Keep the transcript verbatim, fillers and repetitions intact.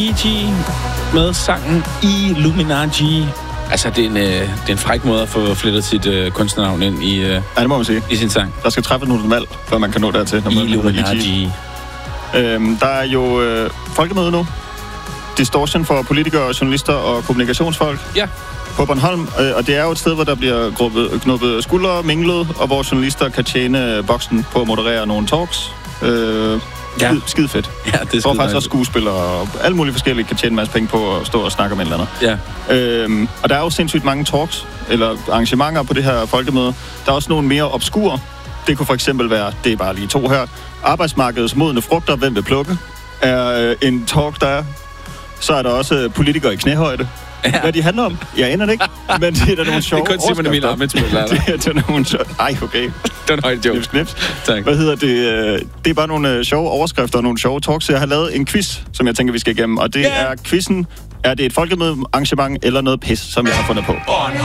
Gigi med sangen Illuminati. Altså, det er en, øh, det er en fræk måde at få flettet sit øh, kunstnernavn ind i, øh, ja, det må man sige. I sin sang. Der skal træffes nogle valg, før man kan nå dertil. Når man Illuminati. Øhm, der er jo øh, folkemøde nu. Distortion for politikere, journalister og kommunikationsfolk. Ja. På Bornholm, øh, og det er jo et sted, hvor der bliver gruppet, knuppet skuldre, minglet, og hvor journalister kan tjene boksen på at moderere nogle talks. Øh, Ja. Skide, skide fedt. Ja, det er skide hvor faktisk nice. også skuespillere og alle mulige forskellige kan tjene en masse penge på at stå og snakke om et eller andet. Ja. Øhm, og der er jo sindssygt mange talks, eller arrangementer på det her folkemøde. Der er også nogle mere obskure. Det kunne for eksempel være, det er bare lige to her, arbejdsmarkedets modne frugter, hvem vil plukke, er øh, en talk, der er. Så er der også politikere i knæhøjde. Ja. Hvad de handler om? Jeg aner det ikke, men det er der nogle sjove det er kun Simon Emil Amitsbøl, det, det er nogle sjove... Ej, okay. Det er en højt joke. Knips, knips. Tak. Hvad hedder det? Det er bare nogle sjove overskrifter og nogle sjove talks. Så jeg har lavet en quiz, som jeg tænker, vi skal igennem. Og det yeah. er quizzen. Er det et folkemøde arrangement eller noget pis, som jeg har fundet på?